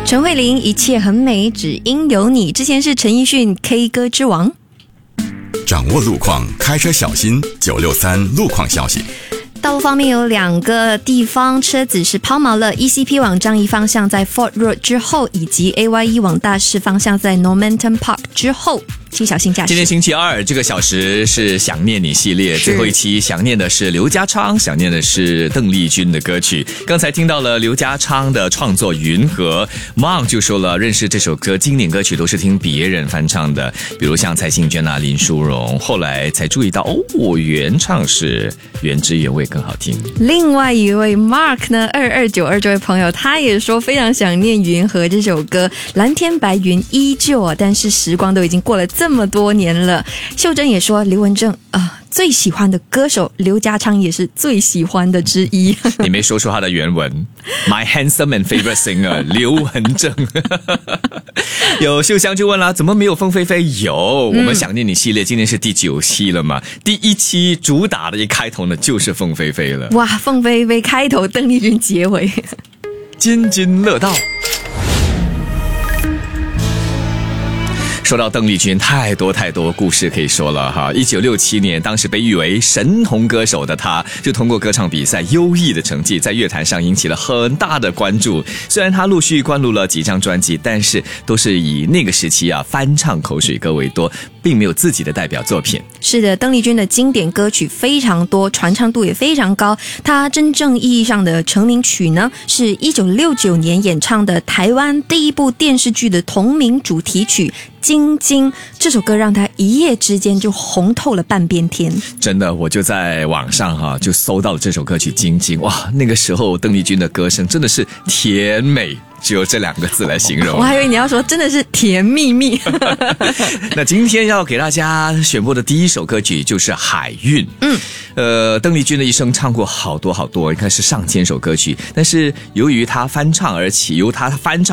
陈慧琳一切很美，只因有你。之前是陈奕迅 K 歌之王。 掌握路况，开车小心。963路况消息。 道路方面有2个地方车子是抛锚了 ECP 往樟宜方向在 Fort Road 之后，以及 AYE 往大士方向在 Normanton Park 之后，请小心驾驶。 今天星期二，这个小时是想念你系列最后一期，想念的是刘家昌，想念的是邓丽君的歌曲。刚才听到了刘家昌的创作《云河》， Mom 就说了，认识这首歌经典歌曲都是听别人翻唱的，比如像蔡幸娟啊、林淑荣，后来才注意到原唱是原汁原味更好听。 另外一位 Mark 呢，2292这位朋友，他也说非常想念《云河》这首歌，蓝天白云依旧啊，但是时光都已经过了这么多年了。秀珍也说刘文正最喜欢的歌手刘家昌也是最喜欢的之一。 你没说出他的原文。My handsome and favorite singer 刘文正。有秀香就问了，怎么没有凤飞飞？有，我们想念你系列今天是第9期了嘛，第1期主打的一开头呢就是凤飞飞了。 哇，凤飞飞开头，邓丽君结尾， 津津乐道。说到邓丽君，太多故事可以说了哈。1967年，当时被誉为神童歌手的她，就通过歌唱比赛优异的成绩，在乐坛上引起了很大的关注。虽然她陆续灌录了几张专辑，但是都是以那个时期翻唱口水歌为多，并没有自己的代表作品。 是的，邓丽君的经典歌曲非常多，传唱度也非常高。她真正意义上的成名曲呢，是1969年演唱的台湾第一部电视剧的同名主题曲晶晶，这首歌让她一夜之间就红透了半边天。 真的，我就在网上就搜到了这首歌曲晶晶。哇，那个时候邓丽君的歌声真的是甜美，只有这2个字来形容。 我还以为你要说真的是甜蜜蜜。 那今天要给大家选播的第一首歌曲就是《海韵》。邓丽君的一生唱过好多，应该是上千首歌曲，但是由于她翻唱而起，由她翻唱